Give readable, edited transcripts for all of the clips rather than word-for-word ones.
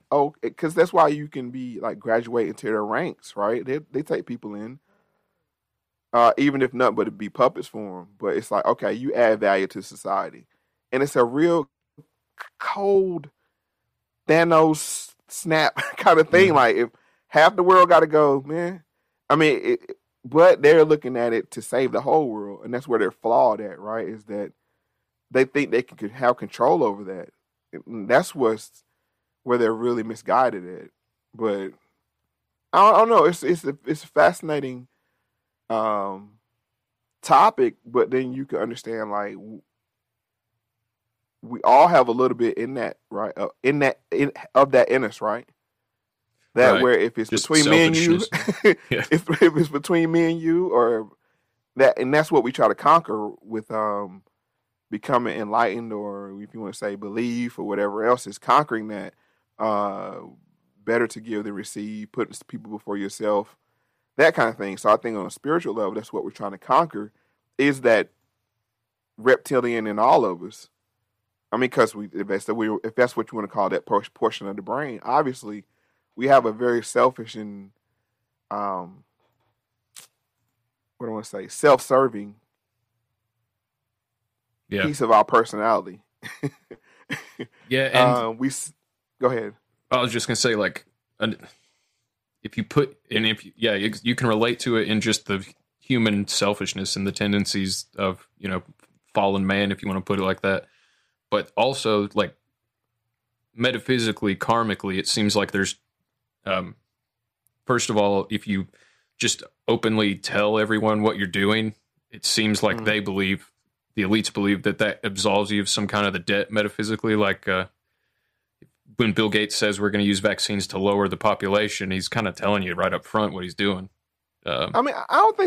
oh, because that's why you can be like graduate into their ranks, right? They take people in, even if nothing but it be puppets for them. But it's like, okay, you add value to society, and it's a real cold Thanos snap kind of thing. Hmm. Like if half the world got to go, man. I mean, but they're looking at it to save the whole world, and that's where they're flawed at, right? Is that they think they can have control over that. And that's where they're really misguided at. But I don't know. It's a fascinating um, topic, but then you can understand like we all have a little bit in that, right? Of that in us, right? That Right. where if it's Just between me and you, selfishness. Yeah. if it's between me and you, or that, and that's what we try to conquer with becoming enlightened, or if you want to say belief or whatever else, is conquering that. Uh, Better to give than receive, putting people before yourself, that kind of thing. So I think on a spiritual level, that's what we're trying to conquer, is that reptilian in all of us. I mean, because if that's what you want to call that portion of the brain, obviously we have a very selfish and um, what do I want to say, self-serving Yeah. piece of our personality. Yeah. And We go ahead. I was just gonna say, like, if you put, and if yeah, you can relate to it in just the human selfishness and the tendencies of fallen man, if you want to put it like that. But also, like, metaphysically, karmically, it seems like there's, um, first of all, if you just openly tell everyone what you're doing, it seems like Mm. they believe, the elites believe, that absolves you of some kind of the debt metaphysically. Like, when Bill Gates says we're going to use vaccines to lower the population, he's kind of telling you right up front what he's doing. Um, I mean,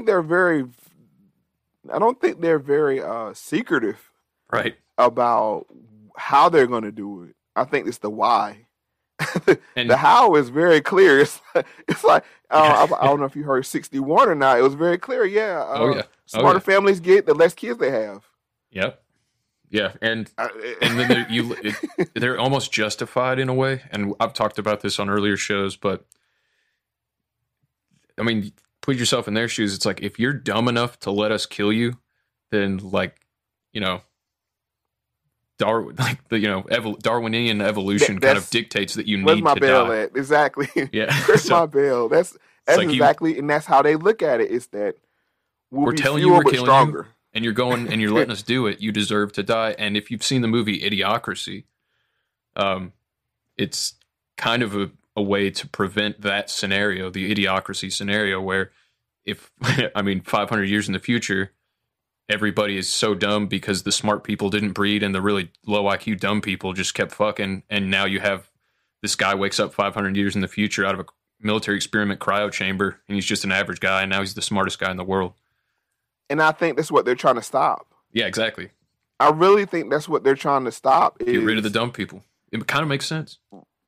I don't think they're very secretive right. about how they're going to do it. I think it's the why. The And how is very clear. It's like yeah. I don't know if you heard 61 or not. It was very clear. Yeah, Oh yeah. Oh smarter yeah. families get, the less kids they have. Yep. Yeah. Uh, And then they're almost justified in a way. And I've talked about this on earlier shows, but I mean, put yourself in their shoes. It's like, if you're dumb enough to let us kill you, then, like, you know, like the Darwinian evolution kind of that's dictates that you where's need my to bell die. at? Exactly. Yeah. Where's So my bell? it's That's like, exactly, and that's how they look at it. Is that we'll we're be telling you fewer we're but killing you, stronger. and you're going and you're letting us do it. You deserve to die. And if you've seen the movie Idiocracy, um, it's kind of a way to prevent that scenario, the Idiocracy scenario, where if I mean 500 years in the future, everybody is so dumb because the smart people didn't breed and the really low IQ dumb people just kept fucking, and now you have this guy wakes up 500 years in the future out of a military experiment cryo chamber, and he's just an average guy, and now he's the smartest guy in the world. And I think that's what they're trying to stop. Yeah, exactly. I really think that's what they're trying to stop Get rid of the is dumb people. It kind of makes sense.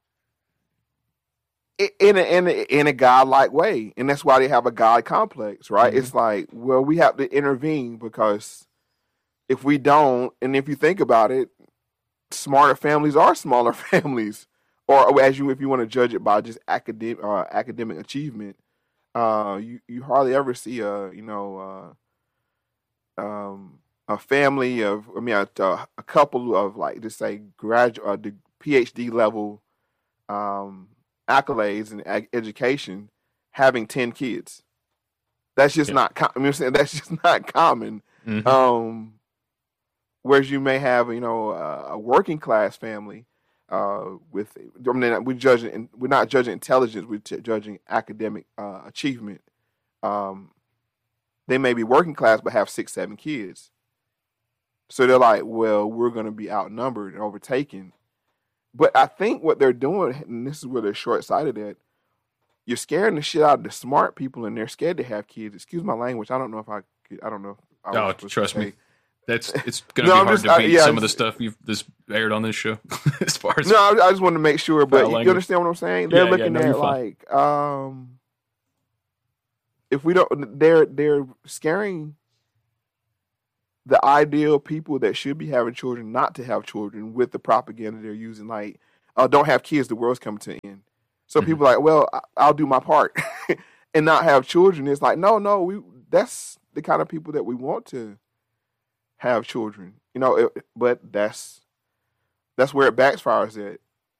in a godlike way, and that's why they have a god complex, right? Mm-hmm. It's like, well, we have to intervene because if we don't, and if you think about it, smarter families are smaller families, or as you if you want to judge it by just academic achievement, you hardly ever see a family of a couple of like just say graduate the PhD level um, accolades and education having 10 kids. That's just Yeah. not. I mean, I'm saying that's just not common. Mm-hmm. Um, Whereas you may have, a working class family with. I mean, we're not judging intelligence. We're judging academic achievement. Um, they may be working class but have 6, 7 kids. So they're like, well, we're going to be outnumbered and overtaken. But I think what they're doing, and this is where they're short sighted at, you're scaring the shit out of the smart people, and they're scared to have kids. Excuse my language. I don't know if I don't know if I was Oh, supposed to trust me. say. It's gonna No, be I'm hard just, to beat yeah, some of the stuff you've this aired on this show as far as no, I just wanted to make sure. But foul you language. understand what I'm saying? They're Yeah, yeah, looking no, you're at fine. like, if we don't, they're scaring the ideal people that should be having children not to have children with the propaganda they're using. Like, don't have kids, the world's coming to an end. So Mhm. people are like, well, I'll do my part and not have children. It's like, no, that's the kind of people that we want to have children, but that's where it backfires at.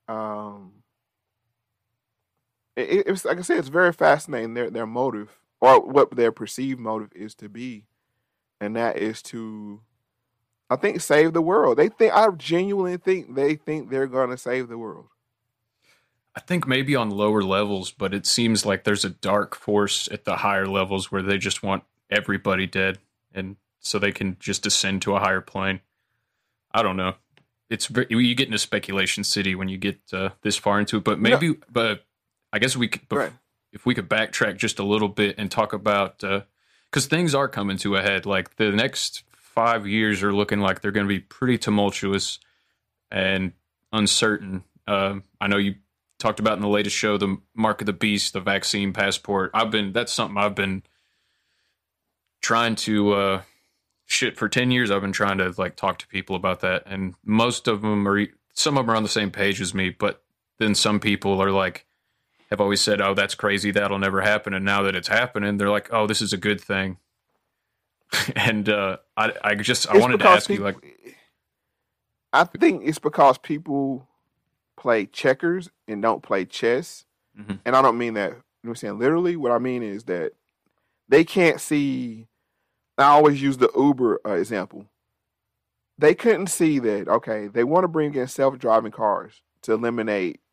It's like I said, it's very fascinating their motive or what their perceived motive is to be, and that is to, I think, save the world. I genuinely think they think they're going to save the world. I think maybe on lower levels, but it seems like there's a dark force at the higher levels where they just want everybody dead, and so they can just ascend to a higher plane. I don't know. You get into speculation city when you get this far into it, but maybe, but I guess we could, Right. if we could backtrack just a little bit and talk about, because things are coming to a head. Like the next 5 years are looking like they're going to be pretty tumultuous and uncertain. I know you talked about in the latest show, the mark of the beast, the vaccine passport. That's something I've been trying to, for 10 years. I've been trying to like talk to people about that. And some of them are on the same page as me, but then some people are like, have always said, oh, that's crazy. That'll never happen. And now that it's happening, they're like, oh, this is a good thing. And I wanted to ask you, like, I think it's because people play checkers and don't play chess. Mm-hmm. And I don't mean that, I'm saying literally. What I mean is that they can't see. I always use the Uber example. They couldn't see that, okay, they want to bring in self-driving cars to eliminate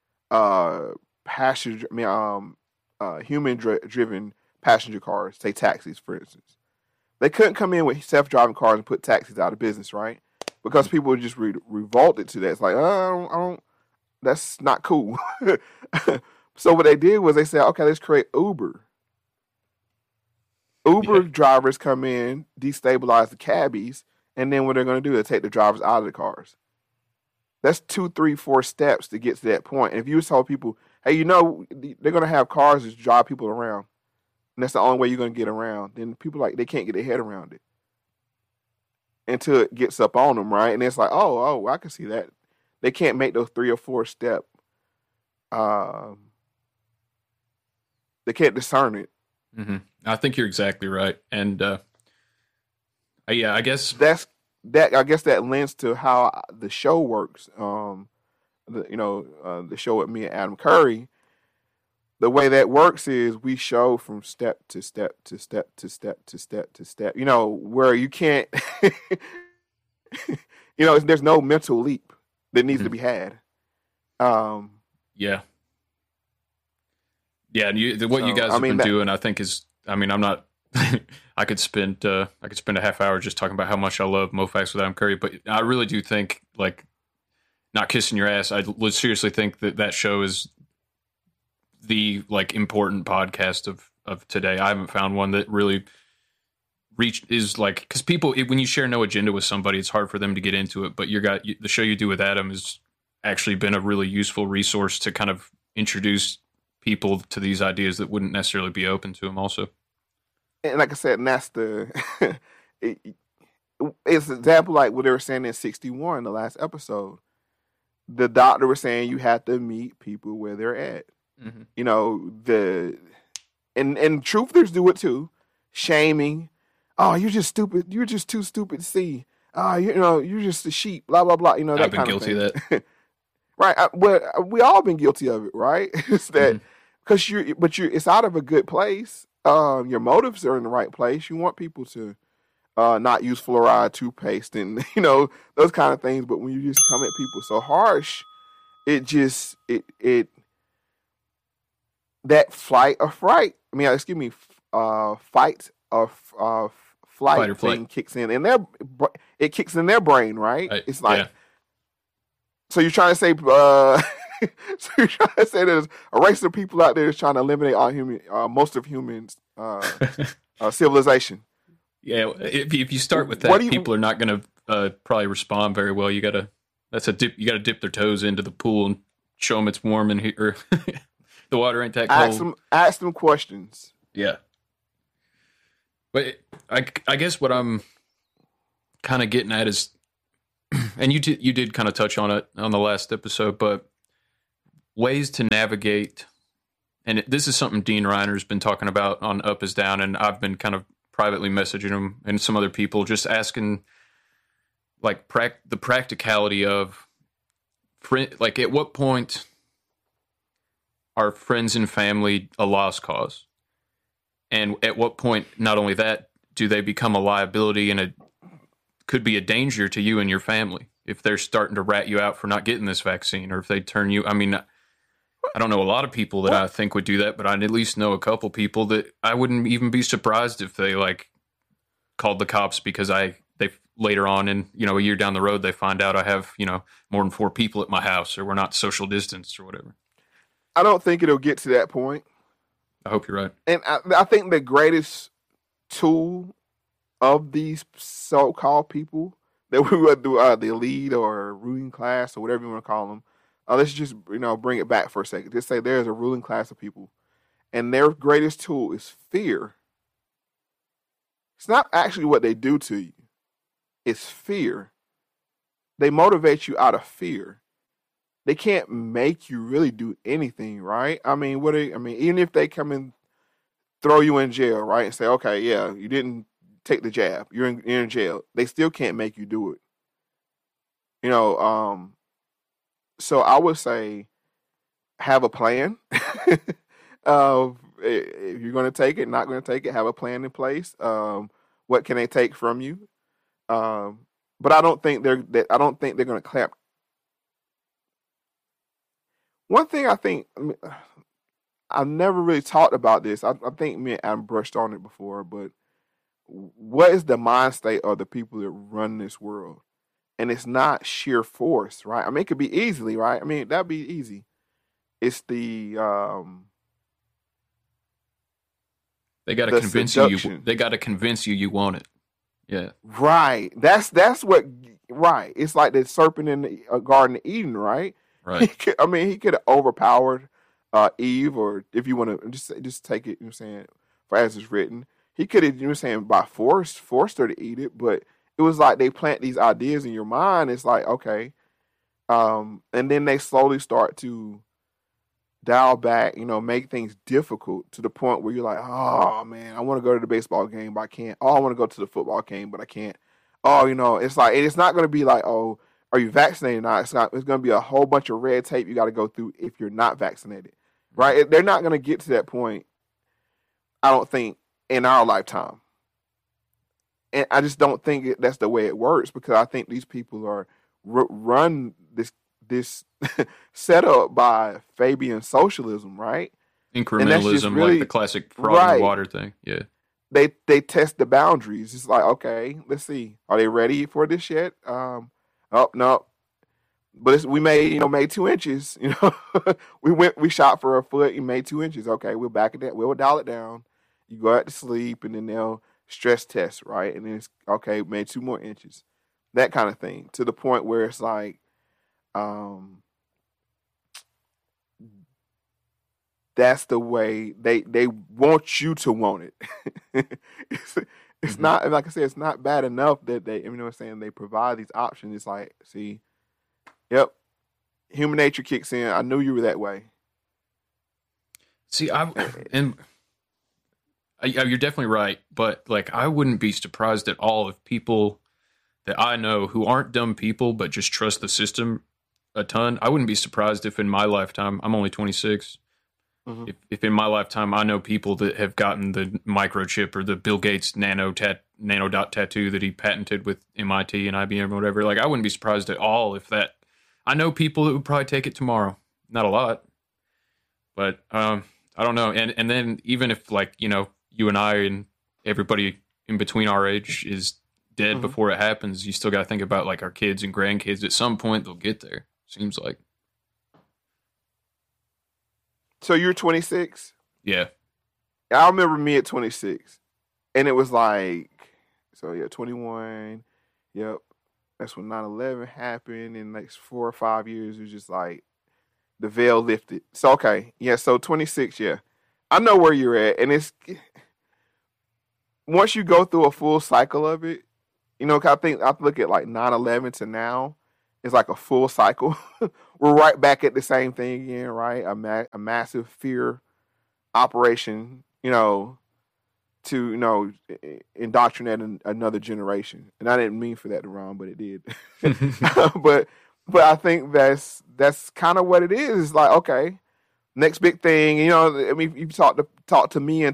human-driven passenger cars, say taxis, for instance. They couldn't come in with self-driving cars and put taxis out of business, right? Because people would just revolted to that. It's like, I don't, that's not cool. So what they did was they said, okay, let's create Uber. Uber drivers come in, destabilize the cabbies, and then what they're going to do is take the drivers out of the cars. That's 2, 3, 4 steps to get to that point. And if you tell people, hey, they're going to have cars that drive people around, and that's the only way you're going to get around, then people they can't get their head around it until it gets up on them, right? And it's like, oh, I can see that. They can't make those 3 or 4 step. They can't discern it. Mm-hmm. I think you're exactly right. And yeah, I guess I guess that lends to how the show works. The show with me and Adam Curry. The way that works is we show from step to step to step to step to step to step. Where you can't. There's no mental leap that needs to be had. Yeah. Yeah, and what you guys have been doing, I think, is. I mean, I'm not. I could spend a half hour just talking about how much I love MoFax with Adam Curry, but I really do think, like, not kissing your ass. I would seriously think that show is the important podcast of today. I haven't found one that really because people, when you share no agenda with somebody, it's hard for them to get into it. But the show you do with Adam has actually been a really useful resource to kind of introduce people to these ideas that wouldn't necessarily be open to them also. And like I said, and that's it's an example like what they were saying in 61, the last episode. The doctor was saying you have to meet people where they're at. Mm-hmm. And truthers do it too. Shaming. Oh, you're just stupid. You're just too stupid to see. You're just a sheep, blah, blah, blah. That I've been guilty of that. Right. We all been guilty of it, right? It's that because it's out of a good place. Your motives are in the right place. You want people to not use fluoride toothpaste and those kind of things. But when you just come at people so harsh, it that fight or flight thing kicks in, and it kicks in their brain, right? It's like, so you're trying to say, there's a race of people out there that's trying to eliminate most of humans, civilization. Yeah, if you start with that, people are not going to probably respond very well. You got to dip their toes into the pool and show them it's warm in here. The water ain't that cold. Ask them questions. Yeah. But I guess what I'm kind of getting at is, and you did kind of touch on it on the last episode, but ways to navigate, and this is something Dean Reiner's been talking about on Up is Down, and I've been kind of privately messaging him and some other people, just asking like the practicality of like at what point are friends and family a lost cause, and at what point, not only that, do they become a liability and could be a danger to you and your family if they're starting to rat you out for not getting this vaccine, or if they turn you. I mean, I don't know a lot of people that I think would do that, but I at least know a couple people that I wouldn't even be surprised if they like called the cops because they later on in, a year down the road, they find out I have, more than 4 people at my house, or we're not social distanced or whatever. I don't think it'll get to that point. I hope you're right. And I think the greatest tool of these so-called people that we would do, the elite or ruling class or whatever you want to call them, let's just bring it back for a second. Just say there's a ruling class of people, and their greatest tool is fear. It's not actually what they do to you; it's fear. They motivate you out of fear. They can't make you really do anything, right? I mean, even if they come and throw you in jail, right, and say, okay, yeah, you didn't take the jab, you're in jail, they still can't make you do it. So I would say have a plan of if you're going to take it, not going to take it, have a plan in place. What can they take from you? But I don't think they're going to clamp. One thing I've never really talked about this. I think me and Adam brushed on it before, but what is the mind state of the people that run this world? And it's not sheer force, right? I mean, it could be easily, right? I mean, that'd be easy. It's the they got to convince you. They got to convince you want it. Yeah, right. That's what. Right. It's like the serpent in the Garden of Eden, right? Right. He could have overpowered Eve, or if you want to just take it, for as it's written, he could have, by forced her to eat it, but it was like they plant these ideas in your mind. It's like, okay. And then they slowly start to dial back, make things difficult to the point where you're like, oh man, I want to go to the baseball game, but I can't. Oh, I want to go to the football game, but I can't. Oh, it's like, it's not going to be like, oh, are you vaccinated or not? It's going to be a whole bunch of red tape you got to go through if you're not vaccinated, right? They're not going to get to that point, I don't think, in our lifetime. And I just don't think that's the way it works, because I think these people are run this setup by Fabian socialism, right? Incrementalism, really, like the classic frog in the water thing. Yeah. They test the boundaries. It's like, okay, let's see. Are they ready for this yet? Oh no, but we made 2 inches. We shot for a foot. You made 2 inches. Okay, we'll back it down. We'll dial it down. You go out to sleep, and then they'll stress test, right? And then it's okay. Made 2 more inches. That kind of thing, to the point where it's like, that's the way they want you to want it. It's not, like I said, it's not bad enough that they, they provide these options. It's like, see, yep, human nature kicks in. I knew you were that way. See, you're definitely right, but like, I wouldn't be surprised at all if people that I know who aren't dumb people but just trust the system a ton. I wouldn't be surprised if in my lifetime, I'm only 26. If in my lifetime I know people that have gotten the microchip or the Bill Gates nanodot tattoo that he patented with MIT and IBM or whatever, like, I wouldn't be surprised at all if that. I know people that would probably take it tomorrow. Not a lot, but I don't know. And then even if, like, you and I and everybody in between our age is dead before it happens, you still got to think about, like, our kids and grandkids. At some point they'll get there, seems like. So you're 26? Yeah. I remember me at 26. And it was like, 21. Yep. That's when 9/11 happened. In the next 4 or 5 years, it was just like the veil lifted. So, okay. Yeah, so 26, yeah. I know where you're at. And it's, once you go through a full cycle of it, I think I look at like 9/11 to now, It's like a full cycle. We're right back at the same thing again, right? A massive fear operation, to indoctrinate another generation. And I didn't mean for that to rhyme, but it did. but I think that's kind of what it is. It's like, okay, next big thing. I mean, if you talk to me in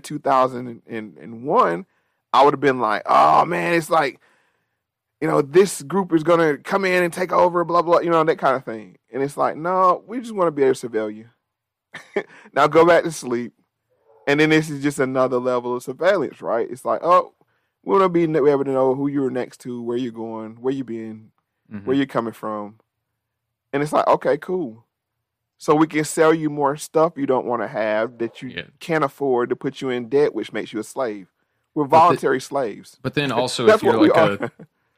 2001, I would have been like, oh man, it's like, this group is gonna come in and take over, blah blah, that kind of thing. And it's like, no, we just want to be able to surveil you. Now go back to sleep. And then this is just another level of surveillance, right? It's like, oh, we want to be able to know who you're next to, where you're going, where you've been, where you're coming from. And it's like, okay, cool. So we can sell you more stuff you don't want to have that you can't afford to put you in debt, which makes you a slave. We're voluntary slaves. But then also, if you're like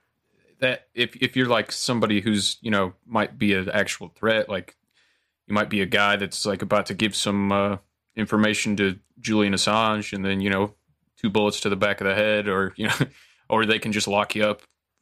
if you're like somebody who's, might be an actual threat, like you might be a guy that's like about to give some information to Julian Assange, and then 2 bullets to the back of the head, or or they can just lock you up,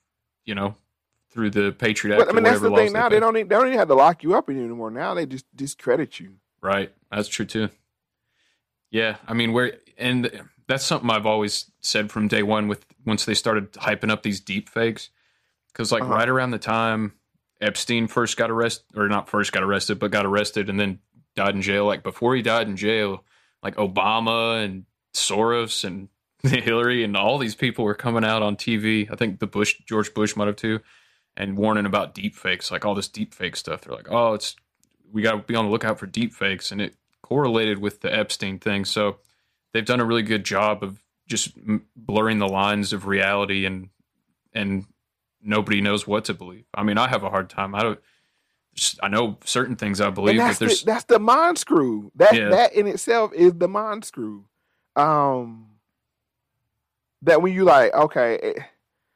through the Patriot Act. I mean, that's the thing now. They don't even have to lock you up anymore. Now they just discredit you. Right, that's true too. Yeah, I mean, and that's something I've always said from day one. Once they started hyping up these deep fakes, because right around the time Epstein first got arrested, or not first got arrested, but got arrested and then died in jail. Like before he died in jail, like Obama and Soros and Hillary and all these people were coming out on TV. I think George Bush might have too, and warning about deep fakes, like all this deep fake stuff. They're like, oh, we got to be on the lookout for deep fakes, and it correlated with the Epstein thing. So they've done a really good job of just blurring the lines of reality, and nobody knows what to believe. I mean, I have a hard time. I know certain things I believe, but that's the mind screw. That in itself is the mind screw. That when you like, okay,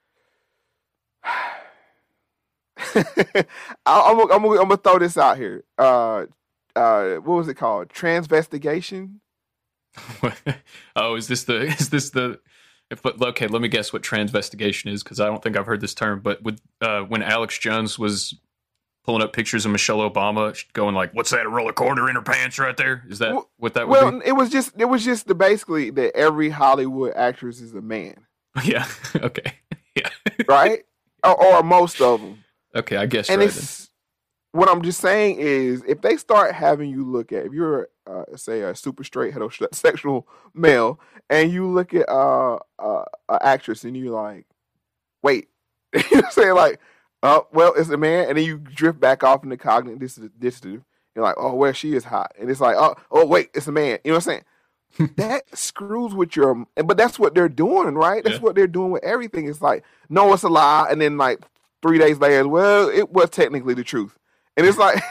I'm gonna throw this out here. What was it called? Transvestigation. Oh, is this the? But okay, let me guess what transvestigation is, because I don't think I've heard this term. But when Alex Jones was pulling up pictures of Michelle Obama, going like, "What's that? A roll of quarter in her pants right there?" Is that what that would be? Well, it was just basically that every Hollywood actress is a man. Yeah. Okay. Yeah. Right. Or most of them. Okay, I guess. And what I'm just saying is, if they start having you look at, if you're say a super straight heterosexual male, and you look at an actress and you're like, wait, you're saying like, well, it's a man, and then you drift back off into cognitive dissonance. You're like, oh, well, she is hot, and it's like, oh, wait, it's a man. You know what I'm saying? That screws with but that's what they're doing, right? That's what they're doing with everything. It's like, no, it's a lie, and then like 3 days later, well, it was technically the truth, and it's like,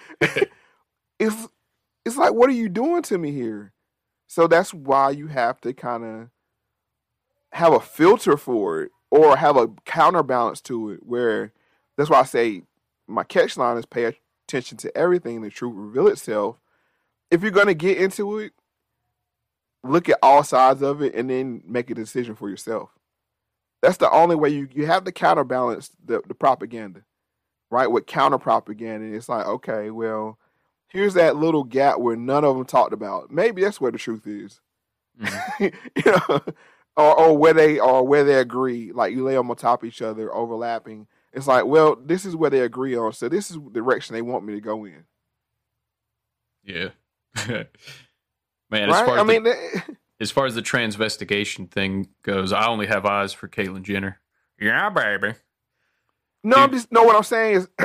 it's like, what are you doing to me here? So that's why you have to kind of have a filter for it, or have a counterbalance to it, where that's why I say my catch line is pay attention to everything, the truth reveal itself. If you're going to get into it, look at all sides of it and then make a decision for yourself. That's the only way you have to counterbalance the propaganda, right? With counter propaganda. It's like, okay, well, here's that little gap where none of them talked about. Maybe that's where the truth is. Mm-hmm. Or where they agree, like you lay them on top of each other, overlapping. It's like, well, this is where they agree on, so this is the direction they want me to go in. Yeah. Man, right? As far as the transvestigation thing goes, I only have eyes for Caitlyn Jenner. Yeah, baby. No, what I'm saying is,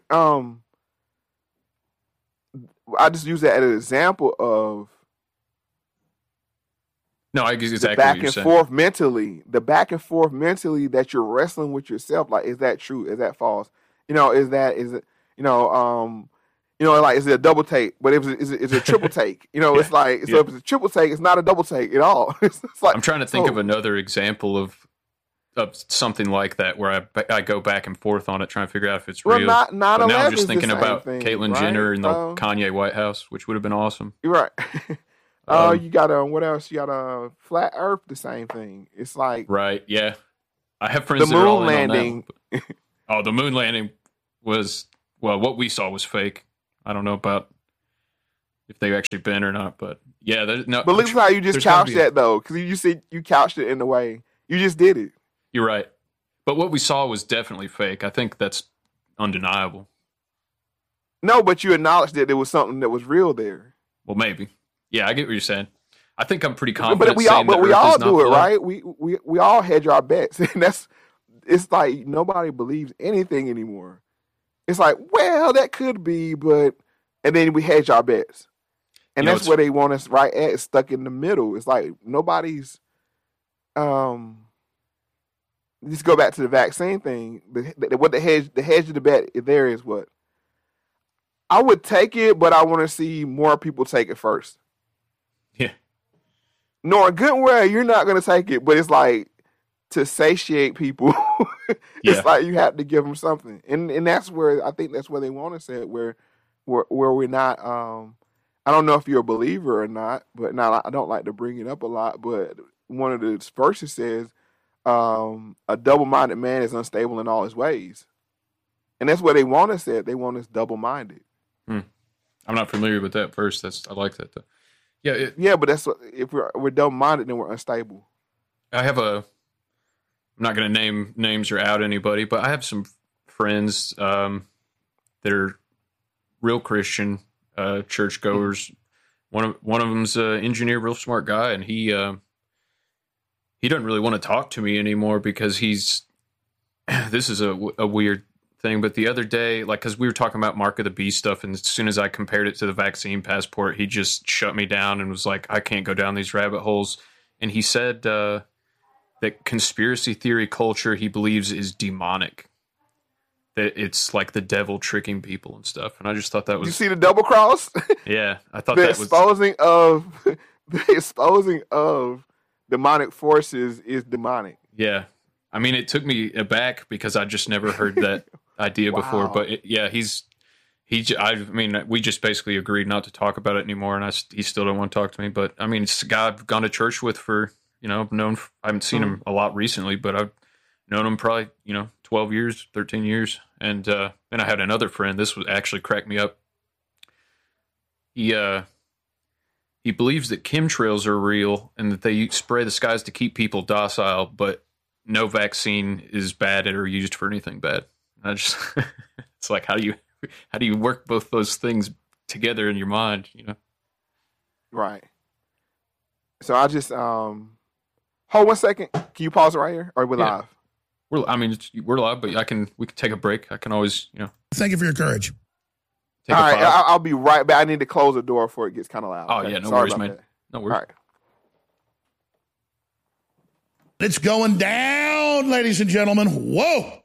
I just use that as an example of. No, I guess exactly the back and forth mentally. The back and forth mentally that you're wrestling with yourself. Like, is that true? Is that false? Like, is it a double take? But is it a triple take? It's like, so if it's a triple take, it's not a double take at all. It's like, I'm trying to think of another example of something like that where I go back and forth on it, trying to figure out if it's real. But now I'm just thinking about Caitlyn Jenner in the Kanye White House, which would have been awesome. You're right. You got what else? You got Flat Earth, the same thing. It's like, right, yeah. I have friends that are all in on that. The moon landing. Oh, the moon landing. was, well, what we saw was fake. I don't know about if they've actually been or not, but yeah. No, But look at how you just couched that, though, because you said you couched it in a way. You just did it. You're right. But what we saw was definitely fake. I think that's undeniable. No, but you acknowledged that there was something that was real there. Well, maybe. Yeah, I get what you're saying. I think I'm pretty confident. But we all do it, right? We all hedge our bets, and it's like nobody believes anything anymore. It's like, well, that could be, but and then we hedge our bets, and that's where they want us right at, stuck in the middle. It's like nobody's. Just go back to the vaccine thing. What the hedge of the bet there is what I would take it, but I want to see more people take it first. Yeah. Knowing good and well you're not going to take it, but it's like to satiate people. It's like you have to give them something, and that's where I think that's where they want to say it. Where we're not. I don't know if you're a believer or not, but now I don't like to bring it up a lot. But one of the verses says, "A double-minded man is unstable in all his ways," and that's what they want us at. They want us double-minded. I'm not familiar with that verse. I like that though. Yeah, but that's if we're double-minded, then we're unstable. I'm not going to name names or out anybody, but I have some friends that are real Christian churchgoers. One of them's an engineer, real smart guy, and he doesn't really want to talk to me anymore because this is a weird thing, but the other day, like, because we were talking about Mark of the Beast stuff, and as soon as I compared it to the vaccine passport, he just shut me down and was like, I can't go down these rabbit holes. And he said that conspiracy theory culture, he believes, is demonic. That it's like the devil tricking people and stuff. And I just thought that was... You see the double cross? Yeah, I thought the exposing of demonic forces is demonic. Yeah. I mean, it took me aback because I just never heard that idea before. But we just basically agreed not to talk about it anymore, and he still don't want to talk to me. But I mean, it's a guy I've gone to church with for, I haven't seen him a lot recently, but I've known him probably 12 years, 13 years. And then I had another friend. This was actually cracked me up. He believes that chemtrails are real and that they spray the skies to keep people docile, but no vaccine is bad or used for anything bad. It's like, how do you work both those things together in your mind, Right. So I just hold 1 second. Can you pause it right here? Or we're live? We're live, but we can take a break. I can always, Thank you for your courage. All right, I'll be right back. I need to close the door before it gets kind of loud. Oh, okay? No worries, man. That. No worries. All right. It's going down, ladies and gentlemen. Whoa.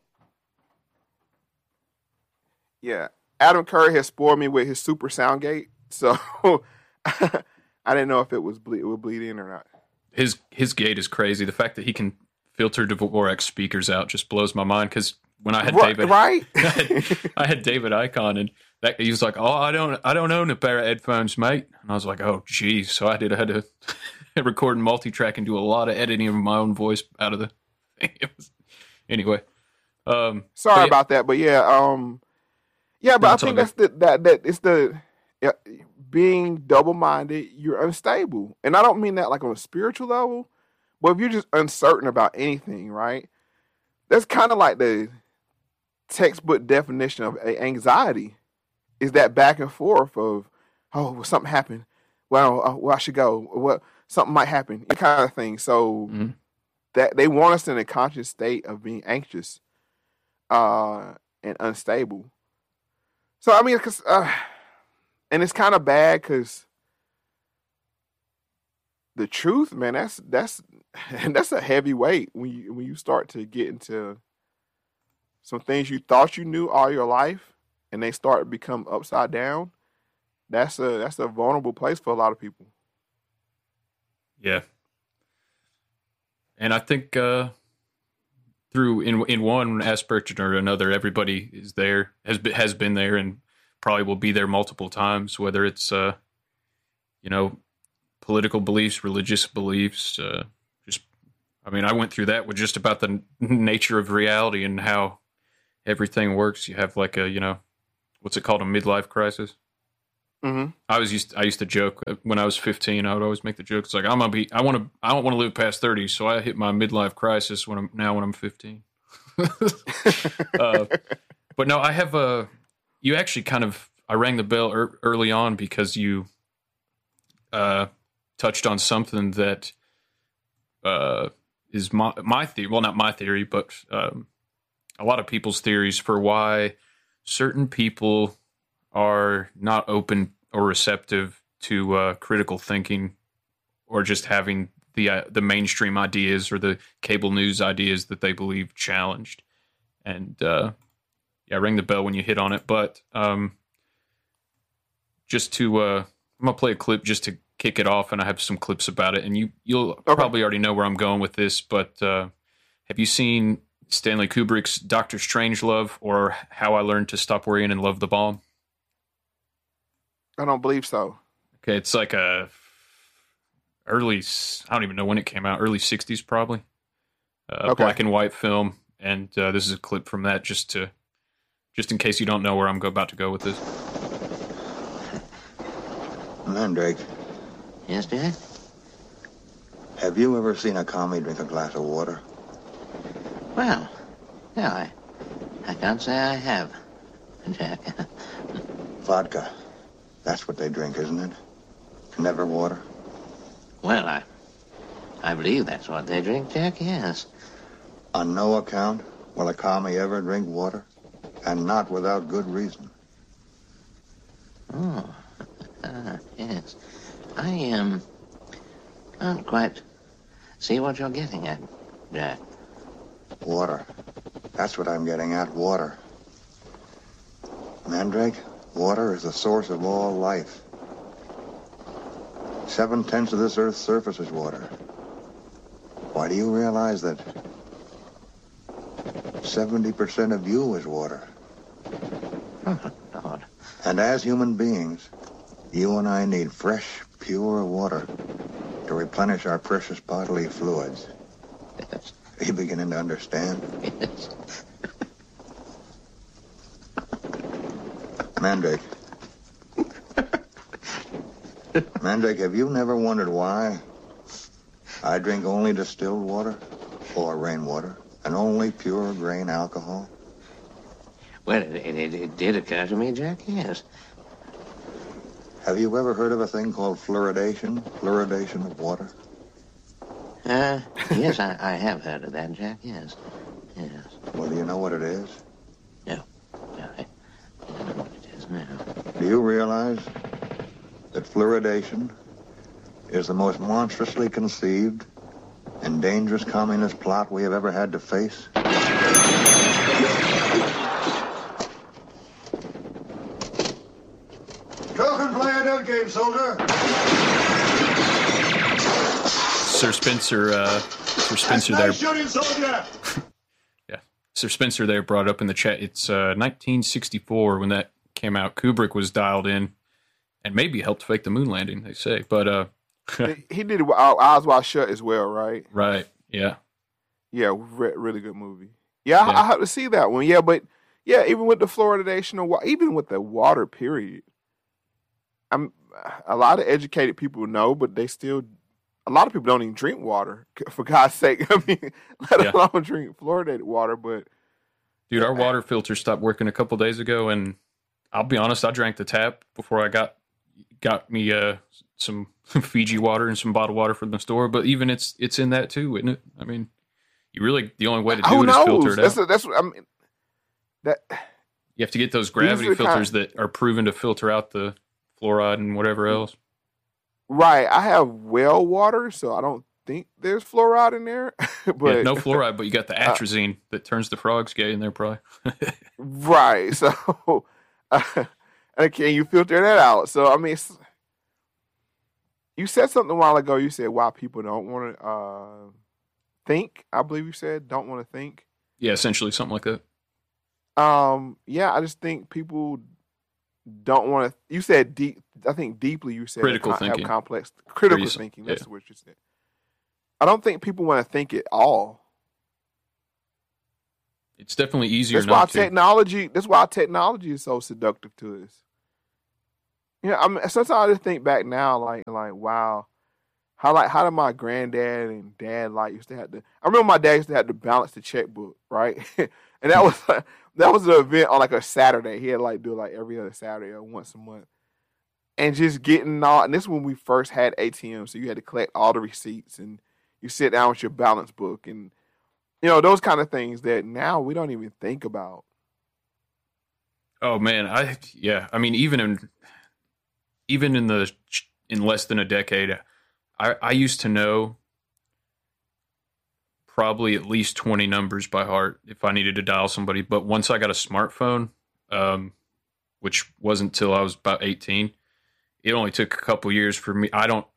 Yeah. Adam Curry has spoiled me with his super sound gate, so I didn't know if it would bleed in or not. His gate is crazy. The fact that he can filter Dvorak speakers out just blows my mind, because when I had David, right? I had David Icon, and he was like, "Oh, I don't own a pair of headphones, mate." And I was like, "Oh, geez." So I had to record and multi-track and do a lot of editing of my own voice out of the thing. Anyway. Sorry about that, but but I think that's it's the being double-minded. You're unstable, and I don't mean that like on a spiritual level, but if you're just uncertain about anything, right? That's kind of like the textbook definition of anxiety. Is that back and forth of, well, something happened. Well, I should go. Well, something might happen. That kind of thing. So that they want us in a conscious state of being anxious and unstable. So I mean, and it's kind of bad because the truth, man, that's a heavy weight when you start to get into some things you thought you knew all your life, and they start to become upside down. That's a vulnerable place for a lot of people. Yeah, and I think through in one aspect or another, everybody is there, has been there, and probably will be there multiple times. Whether it's political beliefs, religious beliefs, I went through that with just about the nature of reality and how everything works. You have like a, what's it called, a midlife crisis. Mm-hmm. I used to joke when I was 15. I would always make the joke. It's like I don't want to live past 30, so I hit my midlife crisis when I'm 15. But no, I have you actually I rang the bell early on because you touched on something that is my theory. Well, not my theory, but a lot of people's theories for why certain people are not open or receptive to critical thinking, or just having the mainstream ideas or the cable news ideas that they believe challenged. And ring the bell when you hit on it. But just to, I'm gonna play a clip just to kick it off, and I have some clips about it. And you'll probably already know where I'm going with this. But have you seen Stanley Kubrick's Doctor Strangelove, or How I Learned to Stop Worrying and Love the Bomb? I don't believe so. Okay, it's like I don't even know when it came out, early 60s probably. Black and white film, and this is a clip from that just in case you don't know where I'm about to go with this. Mandrake. Yes, Jack? Have you ever seen a commie drink a glass of water? Well, yeah, I can't say I have, Jack. Vodka. That's what they drink, isn't it? Never water? Well, I believe that's what they drink, Jack, yes. On no account will a commie ever drink water, and not without good reason. Oh, yes. I can't quite see what you're getting at, Jack. Water. That's what I'm getting at, water. Mandrake, water is the source of all life. 7/10 of this Earth's surface is water. Why, do you realize that 70% of you is water? Oh, Lord. And as human beings, you and I need fresh, pure water to replenish our precious bodily fluids. Yes. Are you beginning to understand? Yes. Mandrake. Mandrake, have you never wondered why I drink only distilled water or rainwater and only pure grain alcohol? Well, it did occur to me, Jack, yes. Have you ever heard of a thing called fluoridation? Fluoridation of water? Yes, I have heard of that, Jack, yes. Yes. Well, do you know what it is? No, I don't know what it is now. Do you realize that fluoridation is the most monstrously conceived and dangerous communist plot we have ever had to face? Go and play a dead game, soldier. Sir Spencer there. Shooting, soldier. Yeah, Sir Spencer there brought up in the chat. It's 1964 when that came out. Kubrick was dialed in, and maybe helped fake the moon landing. They say, but he did Eyes Wide Shut as well, right? Right. Yeah. Yeah, really good movie. Yeah, I have to see that one. Yeah, but yeah, even with the fluoridation or even with the water, period. A lot of educated people know, but a lot of people don't even drink water, for God's sake. I mean, let alone drink fluoridated water. But dude, our water filter stopped working a couple days ago, and I'll be honest, I drank the tap before I got me some Fiji water and some bottled water from the store. But even it's in that too, isn't it? I mean, the only way to do it is filter it out. That's what I mean. That you have to get those gravity filters that are proven to filter out the fluoride and whatever else. Right. I have well water, so I don't think there's fluoride in there. But no fluoride, but you got the atrazine that turns the frogs gay in there, probably. Right. So, can you filter that out? So, I mean, you said something a while ago. You said why people don't want to think. I believe you said don't want to think. Yeah, essentially something like that. Yeah, I just think people don't want to. You said deep. I think deeply. You said critical thinking, have complex critical thinking. That's what you said. I don't think people want to think at all. It's definitely easier That's why not to. technology. That's why technology is so seductive to us. I mean, sometimes I just think back now, like wow, how did my granddad and dad used to have to? I remember my dad used to have to balance the checkbook, right? And that was an event on like a Saturday. He had do it every other Saturday or once a month, and just getting all. And this is when we first had ATMs, so you had to collect all the receipts, and you sit down with your balance book, and those kind of things that now we don't even think about. Oh man, I mean, even in less than a decade, I used to know probably at least 20 numbers by heart if I needed to dial somebody. But once I got a smartphone, which wasn't until I was about 18, it only took a couple years for me. I don't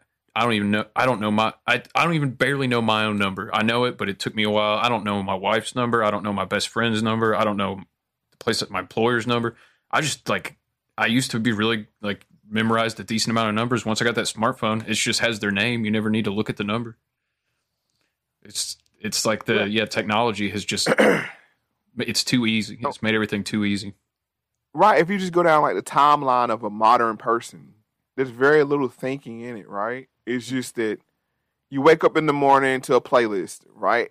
even barely know my own number. I know it, but it took me a while. I don't know my wife's number. I don't know my best friend's number. I don't know my employer's number. I used to be really memorized a decent amount of numbers. Once I got that smartphone, it just has their name. You never need to look at the number. It's like technology has just, it's too easy. It's made everything too easy. Right. If you just go down the timeline of a modern person, there's very little thinking in it, right? It's just that you wake up in the morning to a playlist, right?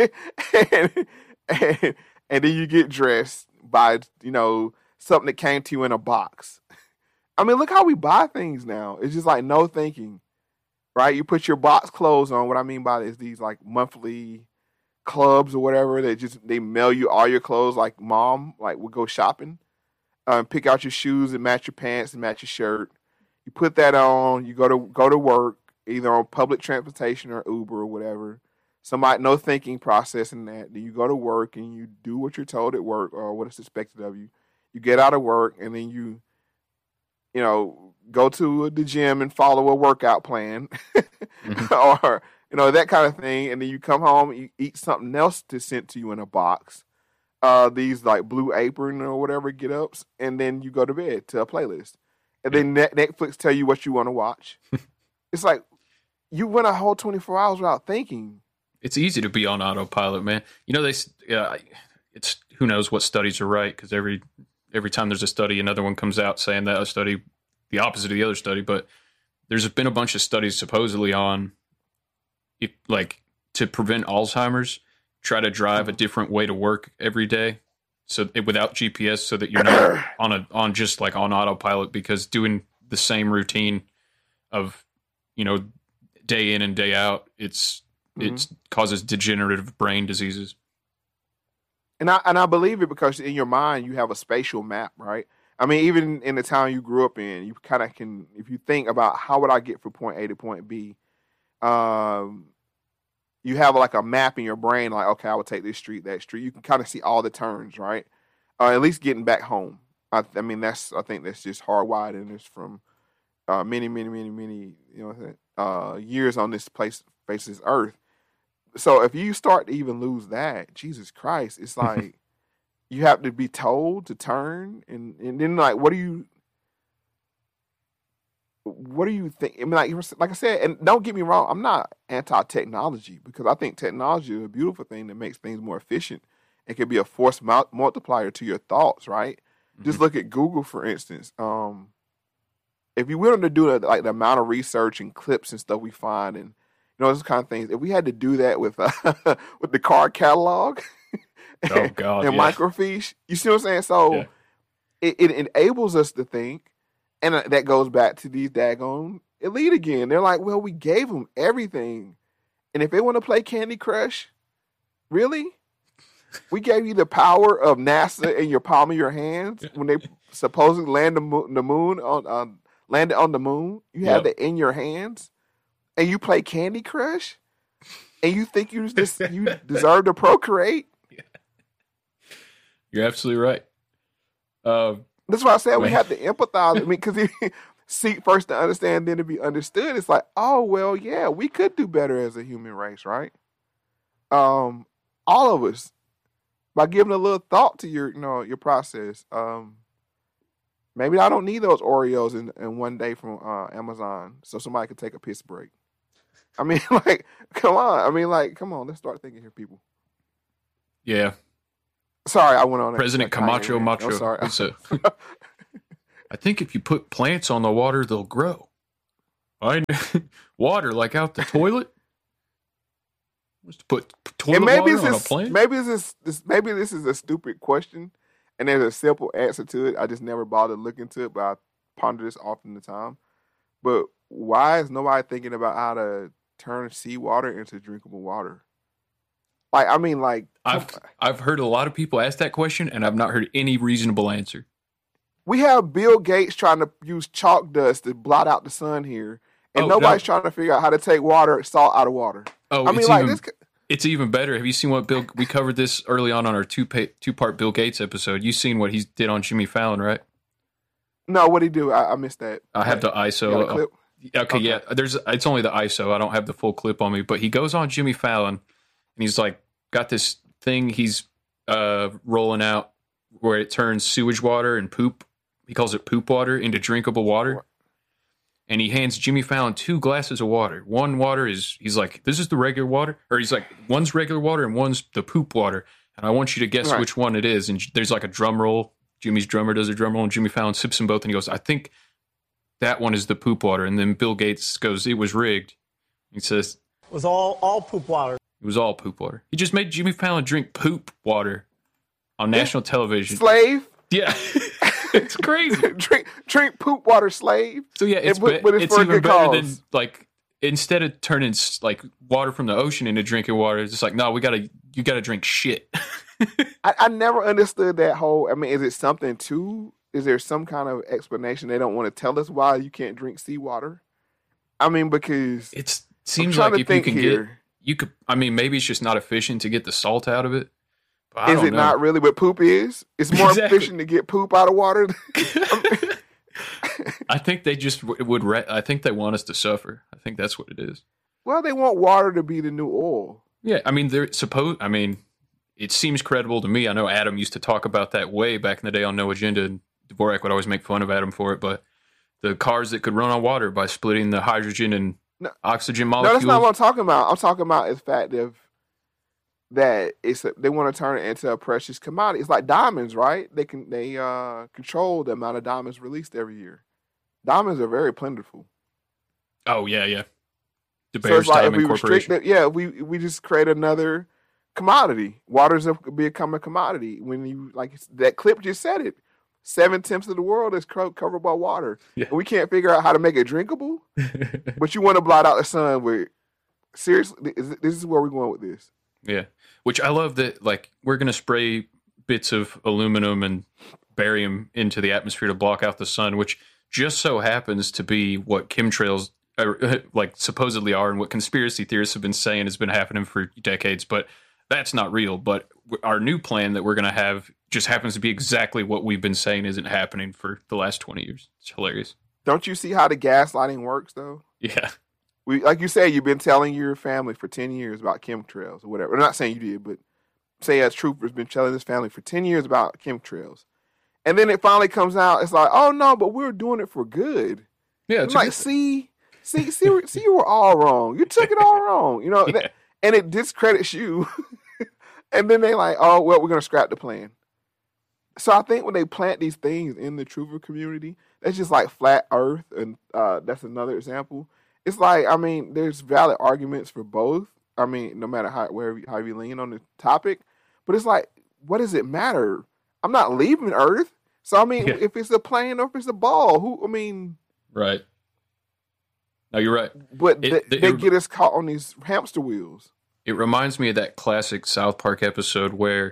and then you get dressed by, something that came to you in a box. I mean, look how we buy things now. It's just no thinking. Right, you put your box clothes on. What I mean by it is these monthly clubs or whatever that they mail you all your clothes. Like mom, we'll go shopping, pick out your shoes and match your pants and match your shirt. You put that on. You go to work either on public transportation or Uber or whatever. No thinking process in that. Then you go to work and you do what you're told at work or what is expected of you. You get out of work and then you go to the gym and follow a workout plan or, that kind of thing. And then you come home, you eat something else that's sent to you in a box. These Blue Apron or whatever get ups. And then you go to bed to a playlist. And then Netflix tell you what you want to watch. It's you went a whole 24 hours without thinking. It's easy to be on autopilot, man. It's who knows what studies are right. Cause every time there's a study, another one comes out saying that a study, the opposite of the other study, but there's been a bunch of studies supposedly on to prevent Alzheimer's, try to drive a different way to work every day. So without GPS, so that you're not on autopilot, because doing the same routine of, day in and day out, it causes degenerative brain diseases. And I believe it because in your mind you have a spatial map, right? I mean, even in the town you grew up in, you kind of can, if you think about how would I get from point A to point B, you have a map in your brain, okay, I would take this street, that street. You can kind of see all the turns, right? At least getting back home. I think that's just hardwired in this from many years on this faces Earth. So if you start to even lose that, Jesus Christ, it's you have to be told to turn, and then what do you think? I mean, like I said, and don't get me wrong, I'm not anti-technology, because I think technology is a beautiful thing that makes things more efficient. It can be a force multiplier to your thoughts, right? Mm-hmm. Just look at Google, for instance. If you willing to do the amount of research and clips and stuff we find, and those kind of things, if we had to do that with with the car catalog. Oh God! And microfiche, you see what I'm saying? So it enables us to think, and that goes back to these daggone elite again. They're like, well, we gave them everything, and if they want to play Candy Crush, really, we gave you the power of NASA in your palm of your hands when they supposedly landed on the moon. You had that in your hands, and you play Candy Crush, and you think you deserve to procreate. You're absolutely right. That's why I said we have to empathize. I mean, because seek first to understand, then to be understood. It's oh, well, yeah, we could do better as a human race, right? All of us, by giving a little thought to your process. Maybe I don't need those Oreos in one day from Amazon, so somebody could take a piss break. I mean, come on. I mean, come on. Let's start thinking here, people. Yeah. Sorry, I went on. President Camacho Macho. I'm sorry. I think if you put plants on the water, they'll grow. Water, like out the toilet? Just to put toilet water on a plant? Maybe this is a stupid question, and there's a simple answer to it. I just never bothered looking into it, but I ponder this often the time. But why is nobody thinking about how to turn seawater into drinkable water? I've heard a lot of people ask that question, and I've not heard any reasonable answer. We have Bill Gates trying to use chalk dust to blot out the sun here, and nobody's trying to figure out how to take salt out of water. It's even better. Have you seen what we covered this early on our two-part Bill Gates episode? You've seen what he did on Jimmy Fallon, right? No, what'd he do? I missed that. I have the ISO. Clip? Okay, yeah. It's only the ISO. I don't have the full clip on me, but he goes on Jimmy Fallon, and he's like, got this thing he's rolling out where it turns sewage water and poop. He calls it poop water into drinkable water. And he hands Jimmy Fallon 2 glasses of water. One water he's like, this is the regular water. Or he's like, one's regular water and one's the poop water. And I want you to guess which one it is. And there's like a drum roll. Jimmy's drummer does a drum roll, and Jimmy Fallon sips them both. And he goes, I think that one is the poop water. And then Bill Gates goes, it was rigged. He says, it was all poop water. It was all poop water. He just made Jimmy Fallon drink poop water on national television. Slave? Yeah. It's crazy. drink poop water, slave. So yeah, it's even better than like instead of turning like water from the ocean into drinking water, it's just like no, you gotta drink shit. I never understood that whole. I mean, is it something too? Is there some kind of explanation they don't want to tell us why you can't drink seawater? I mean, because it seems like if you could. I mean, maybe it's just not efficient to get the salt out of it. Is it not really what poop is? It's more efficient to get poop out of water. I think they just would. I think they want us to suffer. I think that's what it is. Well, they want water to be the new oil. Yeah, I mean, it seems credible to me. I know Adam used to talk about that way back in the day on No Agenda, and Dvorak would always make fun of Adam for it. But the cars that could run on water by splitting the hydrogen and oxygen molecules. No, that's not what I'm talking about. I'm talking about the fact that they want to turn it into a precious commodity. It's like diamonds, right? They control the amount of diamonds released every year. Diamonds are very plentiful. Oh yeah. The so it's like Diamond if we restrict it, we just create another commodity. Water's become a commodity. When you that clip just said it. 7/10 of the world is covered by water. Yeah. And we can't figure out how to make it drinkable. But you want to blot out the sun with seriously. This is where we're going with this. Yeah, which I love that, like, we're going to spray bits of aluminum and barium into the atmosphere to block out the sun, which just so happens to be what chemtrails supposedly are and what conspiracy theorists have been saying has been happening for decades, but that's not real. But our new plan that we're going to have just happens to be exactly what we've been saying isn't happening for the last 20 years. It's hilarious. Don't you see how the gaslighting works, though? Yeah. Like you said, you've been telling your family for 10 years about chemtrails or whatever. I'm not saying you did, but say as Trooper's been telling his family for 10 years about chemtrails. And then it finally comes out, it's like, oh no, but we're doing it for good. Yeah, it's like, see, you were all wrong. You took it all wrong, Yeah. And it discredits you. And then they like, oh, well, we're going to scrap the plan. So I think when they plant these things in the Trooper community, that's just like flat earth. And that's another example. It's like, I mean, there's valid arguments for both. I mean, no matter how you lean on the topic. But it's like, what does it matter? I'm not leaving Earth. So, I mean, if it's a plane or if it's a ball, Right. No, you're right. But they get us caught on these hamster wheels. It reminds me of that classic South Park episode where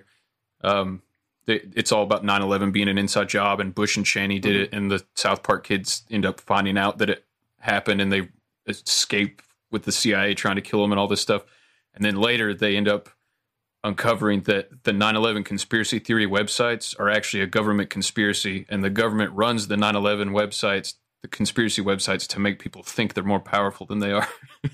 it's all about 9/11 being an inside job, and Bush and Cheney did it, and the South Park kids end up finding out that it happened, and they escape with the CIA trying to kill them and all this stuff. And then later they end up uncovering that the 9/11 conspiracy theory websites are actually a government conspiracy, and the government runs the 9/11 websites, the conspiracy websites, to make people think they're more powerful than they are.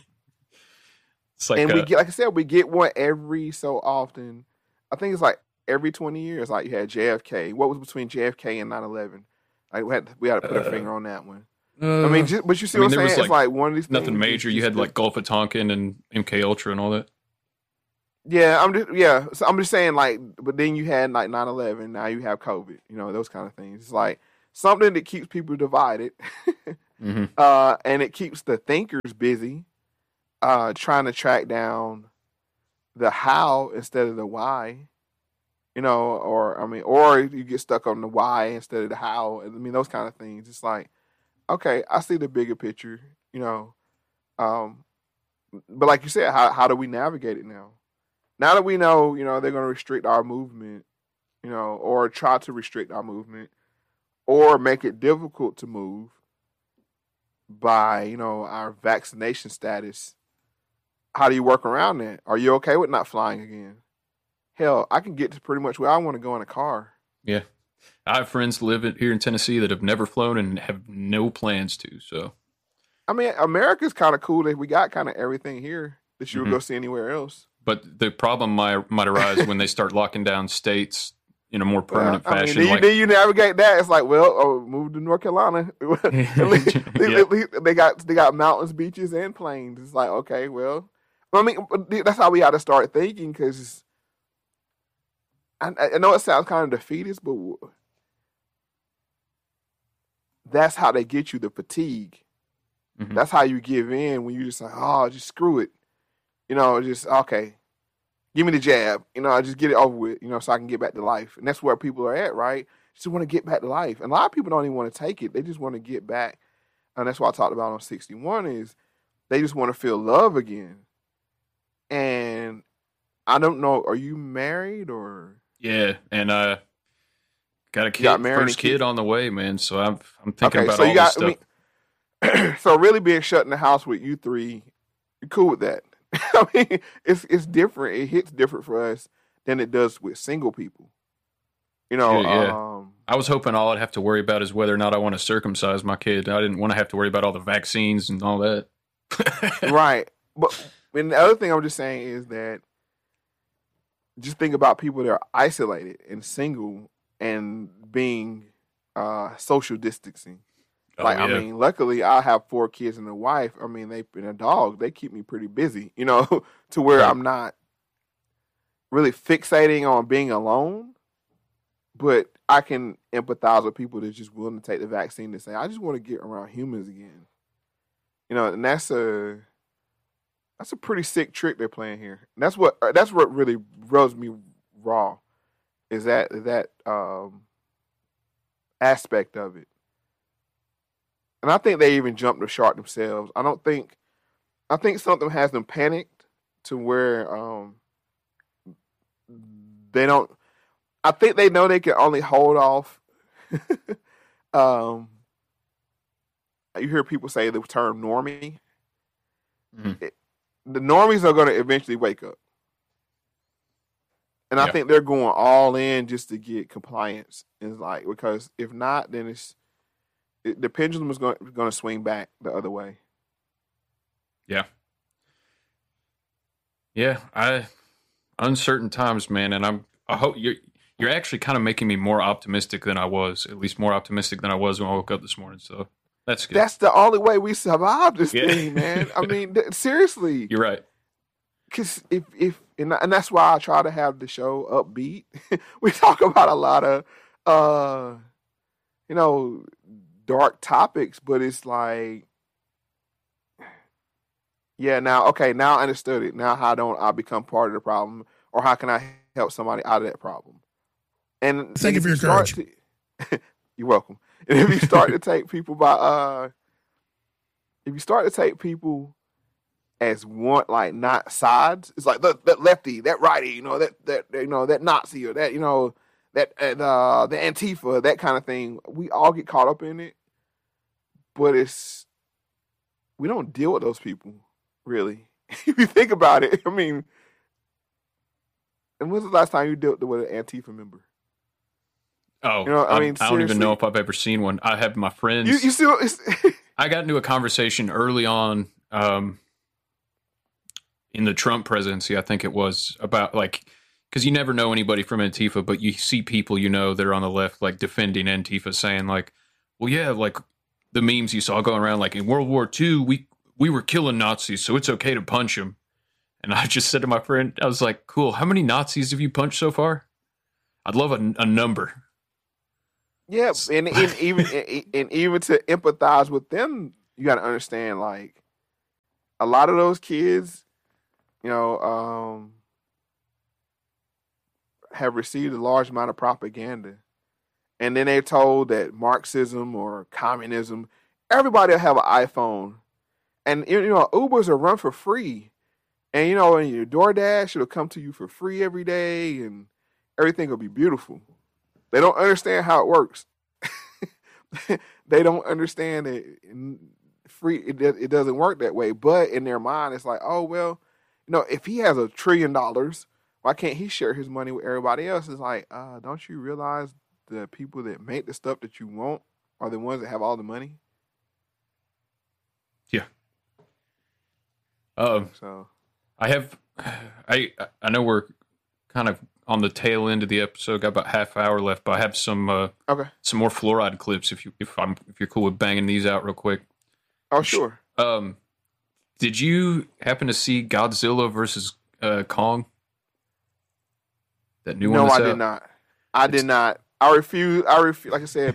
It's like, and we get one every so often. I think it's like every 20 years. Like you had JFK. What was between JFK and 9/11? Like we had to put a finger on that one. I mean, but you see what I'm saying? It's like one of these nothing major. You had like Gulf of Tonkin and MK Ultra and all that. So I'm just saying, like, but then you had like 9/11. Now you have COVID. You know, those kind of things. It's like something that keeps people divided, and it keeps the thinkers busy, trying to track down the how instead of the why. You know, or you get stuck on the why instead of the how. I mean, those kind of things. It's like, okay, I see the bigger picture. You know, but like you said, how do we navigate it now? Now that we know, you know, they're going to restrict our movement, you know, or try to restrict our movement, or make it difficult to move by, you know, our vaccination status. How do you work around that? Are you okay with not flying again? Hell, I can get to pretty much where I want to go in a car. Yeah. I have friends live here in Tennessee that have never flown and have no plans to. So, I mean, America's kind of cool that we got kind of everything here that you would go see anywhere else. But the problem might arise when they start locking down states in a more permanent fashion. I mean, then you navigate that. It's like, well, move to North Carolina. At least they got mountains, beaches, and plains. It's like, okay, well, I mean, that's how we got to start thinking, because I know it sounds kind of defeatist, but that's how they get you, the fatigue. That's how you give in, when you just like, oh, just screw it. You know, just, okay, give me the jab. You know, I just get it over with, you know, so I can get back to life. And that's where people are at, right? Just want to get back to life. And a lot of people don't even want to take it. They just want to get back. And that's what I talked about on 61 is they just want to feel love again. And I don't know, are you married or? Yeah, and got a kid, first kid on the way, man. So I'm thinking about so all this stuff. I mean, so really being shut in the house with you three, you're cool with that? I mean, it's different. It hits different for us than it does with single people. You know, yeah. I was hoping all I'd have to worry about is whether or not I want to circumcise my kid. I didn't want to have to worry about all the vaccines and all that. Right. But and the other thing I'm just saying is that just think about people that are isolated and single and being social distancing. Like, I mean, luckily I have 4 kids and a wife. I mean, and a dog. They keep me pretty busy, you know, to where I'm not really fixating on being alone. But I can empathize with people that's just willing to take the vaccine to say, I just want to get around humans again. You know, and that's a pretty sick trick they're playing here. And that's what really rubs me raw, is that aspect of it. And I think they even jumped the shark themselves. I think something has them panicked to where they don't. I think they know they can only hold off. You hear people say the term normie. The normies are going to eventually wake up. And I think they're going all in just to get compliance. It's like, because if not, then the pendulum is going to swing back the other way. Yeah. Yeah, uncertain times, man, and I hope you're actually kind of making me more optimistic than I was, at least more optimistic than I was when I woke up this morning. So that's good. That's the only way we survive this thing, man. I mean, seriously. You're right. Because and that's why I try to have the show upbeat. We talk about a lot of, you know, dark topics, but it's like, yeah, now I understood it. Now how don't I become part of the problem, or how can I help somebody out of that problem? And thank you for your courage. You're welcome. And if you start to take people as one, like, not sides, it's like that lefty, that righty, you know, that Nazi, or that, you know, that the Antifa, that kind of thing. We all get caught up in it, but we don't deal with those people, really. If you think about it, I mean, and when's the last time you dealt with an Antifa member? Oh, you know, I mean, I don't even know if I've ever seen one. I have my friends. You still? I got into a conversation early on in the Trump presidency, I think it was, about, like, because you never know anybody from Antifa, but you see people, you know, that are on the left, like, defending Antifa, saying, like, well, yeah, like the memes you saw going around, like, in World War II, we were killing Nazis, so it's okay to punch them. And I just said to my friend, I was like, cool, how many Nazis have you punched so far? I'd love a number. Yeah, and even to empathize with them, you got to understand, like, a lot of those kids, have received a large amount of propaganda. And then they're told that Marxism or communism, everybody will have an iPhone. And, Ubers are run for free. And, in your DoorDash, it'll come to you for free every day, and everything will be beautiful. They don't understand how it works. They don't understand that it doesn't work that way. But in their mind, it's like, oh, well, if he has $1 trillion, why can't he share his money with everybody else? It's like, don't you realize the people that make the stuff that you want are the ones that have all the money? Yeah. So I know we're kind of on the tail end of the episode, got about half hour left, but I have some more fluoride clips if you're cool with banging these out real quick. Oh, sure. Did you happen to see Godzilla versus Kong? That new one? No, I did not. I did not. I refuse. Like I said,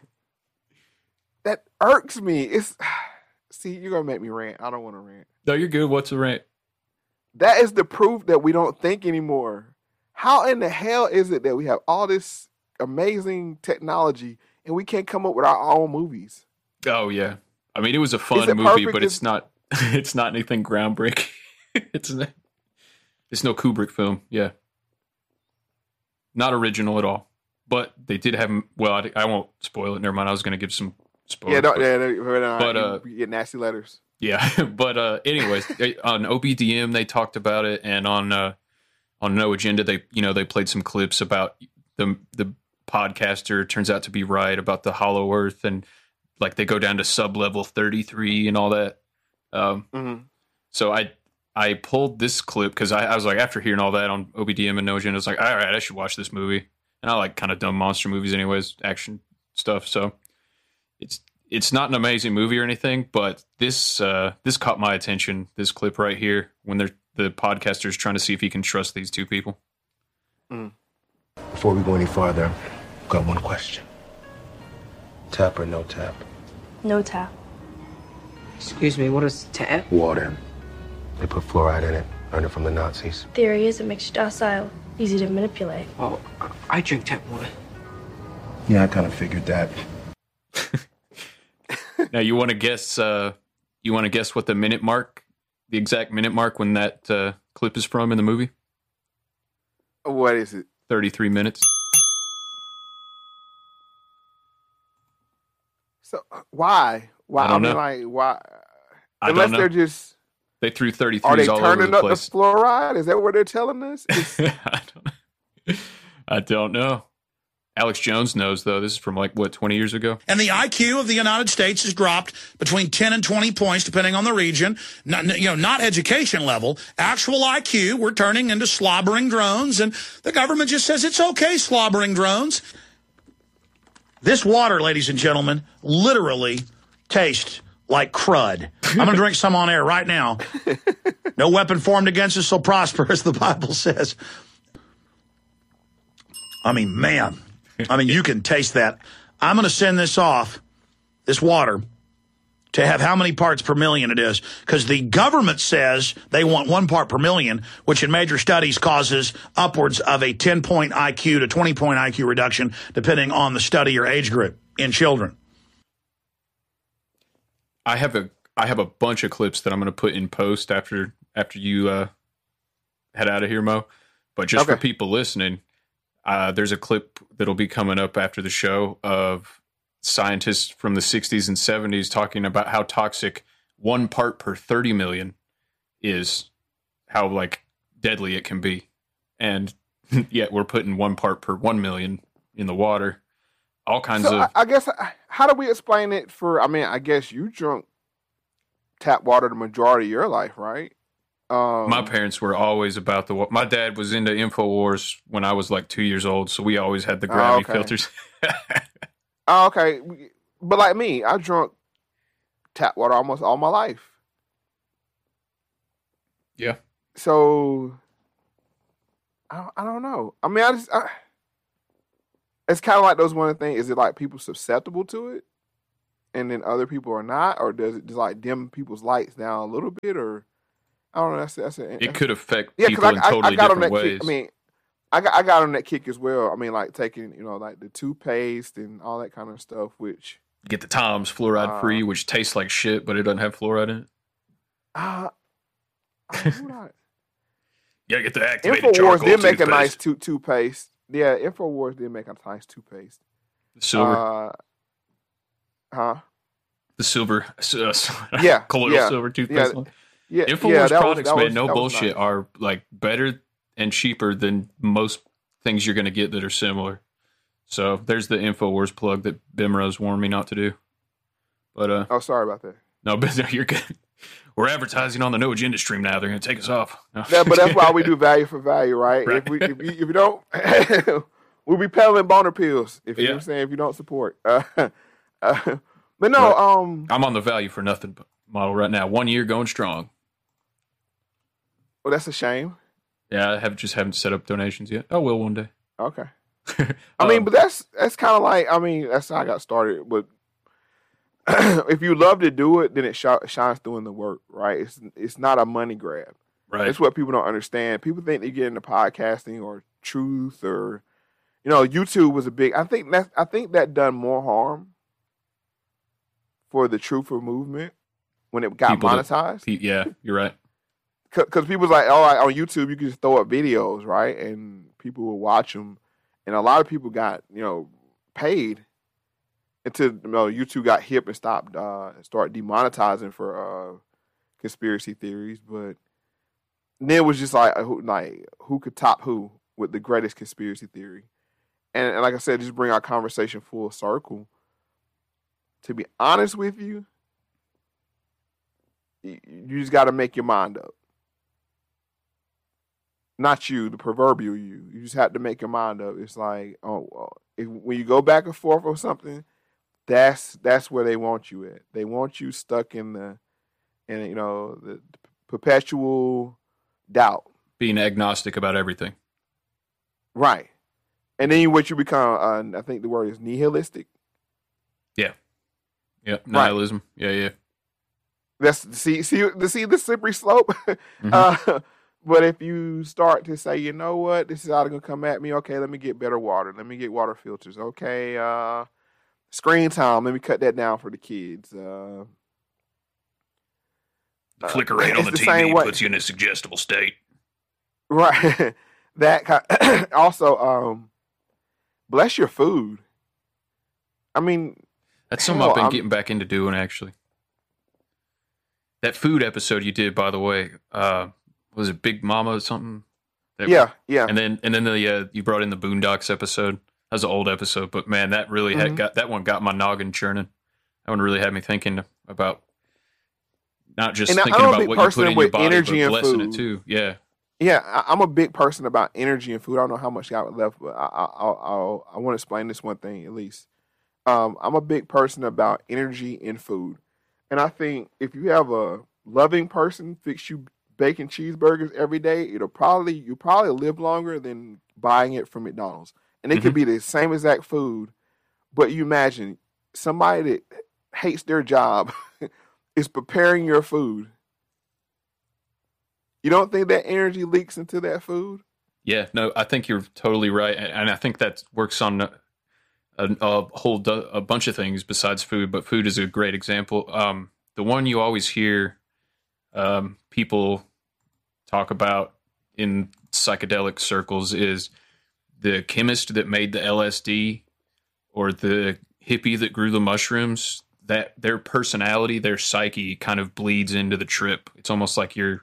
that irks me. See, you're gonna make me rant. I don't want to rant. No, you're good. What's the rant? That is the proof that we don't think anymore. How in the hell is it that we have all this amazing technology and we can't come up with our own movies? Oh yeah, I mean it was a fun movie, but it's not. It's not anything groundbreaking. It's no Kubrick film. Yeah, not original at all. But they did have. Well, I won't spoil it. Never mind. I was going to give some spoilers. But you get nasty letters. Yeah, but anyways, on OBDM they talked about it, and on No Agenda they played some clips about the podcaster turns out to be right about the Hollow Earth, and like they go down to sub-level 33 and all that. So I pulled this clip because I was like, after hearing all that on OBDM and No Agenda, I was like, all right, I should watch this movie. And I like kind of dumb monster movies anyways, action stuff. So it's not an amazing movie or anything, but this caught my attention, this clip right here, when the podcaster's trying to see if he can trust these two people. Before we go any farther, I've got one question. Tap or no tap? No tap. Excuse me, what is tap? Water. They put fluoride in it. Learned it from the Nazis. Theory is it makes you docile, easy to manipulate. Oh, I drink tap water. Yeah, I kind of figured that. Now you want to guess? What the exact minute mark when that clip is from in the movie? What is it? 33 minutes. So why? Why? I mean, like, why? I Unless don't know. they're just. They threw 33s Are they all over turning the up the place. fluoride? Is that what they're telling us? I don't know. Alex Jones knows, though. This is from 20 years ago? And the IQ of the United States has dropped between 10 and 20 points, depending on the region. Not education level. Actual IQ, we're turning into slobbering drones, and the government just says it's okay, slobbering drones. This water, ladies and gentlemen, literally tastes like crud. I'm going to drink some on air right now. No weapon formed against us shall prosper, as the Bible says. I mean, man. You can taste that. I'm going to send this water, to have how many parts per million it is. Because the government says they want 1 part per million, which in major studies causes upwards of a 10-point IQ to 20-point IQ reduction, depending on the study or age group in children. I have a bunch of clips that I'm going to put in post after you head out of here, Mo. But just for people listening, there's a clip that'll be coming up after the show of scientists from the 60s and 70s talking about how toxic 1 part per 30 million is, how deadly it can be. And yet we're putting 1 part per 1 million in the water. All kinds of... I guess, how do we explain it I guess you drunk tap water the majority of your life, right? My parents were always about my dad was into InfoWars when I was 2 years old, so we always had the gravity filters. Okay. But like me, I drunk tap water almost all my life. Yeah. So I don't know. I mean, it's kind of like those one thing. Is it like people susceptible to it, and then other people are not, or does it just like dim people's lights down a little bit, or I don't know. It could affect yeah, people in totally different ways. I mean, I got on that kick as well. I mean, like taking like the toothpaste and all that kind of stuff, which get the Tom's fluoride free, which tastes like shit, but it doesn't have fluoride in it. Yeah, get the activated charcoal InfoWars did make toothpaste. a nice toothpaste. Yeah, InfoWars did make a nice toothpaste. The silver. The silver. Yeah. Colloidal silver toothpaste. Yeah. InfoWars products, man, no that was bullshit, nice. are like better and cheaper than most things you're going to get that are similar. So there's the InfoWars plug that Bimrose warned me not to do. But oh, sorry about that. No, but you're good. We're advertising on the No Agenda stream now. They're going to take us off. No. Yeah, but that's why we do value for value, right? Right. If you don't, we'll be peddling boner pills. If you know what I'm saying, if you don't support. But no, I'm on the value for nothing model right now. 1 year going strong. Well, that's a shame. Yeah, I haven't set up donations yet. I will one day. Okay. I mean, but that's kind of like, I mean, that's how I got started. But if you love to do it, then it shines through in the work, right? It's not a money grab. Right. That's what people don't understand. People think they get into podcasting or truth or, YouTube was a big. I think that done more harm for the truther movement when it got monetized. Yeah, you're right. Because people's like, oh, on YouTube you can just throw up videos, right? And people will watch them. And a lot of people got, paid until YouTube got hip and start demonetizing for conspiracy theories. But then it was just like who could top who with the greatest conspiracy theory? And like I said, just bring our conversation full circle. To be honest with you, you just got to make your mind up. Not you, the proverbial you. You just have to make your mind up. It's like, when you go back and forth on something, that's where they want you at. They want you stuck in the perpetual doubt, being agnostic about everything. Right, and then what you become. I think the word is nihilistic. Yeah, nihilism. Right. Yeah. That's see the slippery slope. Mm-hmm. But if you start to say, you know what, this is how they're going to come at me. Okay, let me get better water. Let me get water filters. Okay, screen time. Let me cut that down for the kids. Flicker rate on the TV puts you in a suggestible state. Right. That also, bless your food. I mean, that's something I've been getting back into doing, actually. That food episode you did, by the way, was it Big Mama or something? Yeah. And then you brought in the Boondocks episode. That was an old episode, but man, that really got my noggin churning. That one really had me thinking about not just thinking about what you put in your body, but blessing it too. Yeah. Yeah, I'm a big person about energy and food. I don't know how much I got left, but I want to explain this one thing at least. I'm a big person about energy in food. And I think if you have a loving person fix you bacon cheeseburgers every day, you'll probably live longer than buying it from McDonald's. And it could be the same exact food, but you imagine somebody that hates their job is preparing your food. You don't think that energy leaks into that food? Yeah, no, I think you're totally right, and I think that works on a bunch of things besides food, but food is a great example. The one you always hear people talk about in psychedelic circles is the chemist that made the LSD or the hippie that grew the mushrooms. That their personality, their psyche kind of bleeds into the trip. It's almost like you're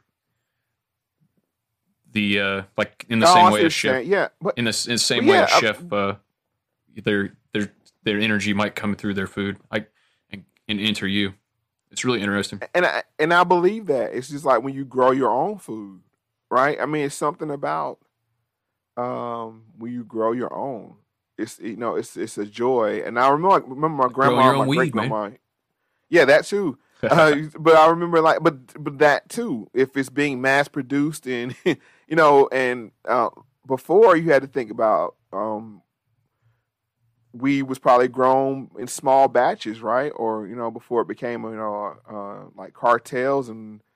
like in the same way a chef. Yeah, but in the same way a chef, their energy might come through their food, and enter you. It's really interesting. And I believe that. It's just like when you grow your own food, right? I mean, it's something about when you grow your own. It's it's a joy. And I remember my grandma, my great grandma. Yeah, that too. But I remember but that too, if it's being mass produced and, and before you had to think about, weed was probably grown in small batches, right? Or, before it became, like cartels and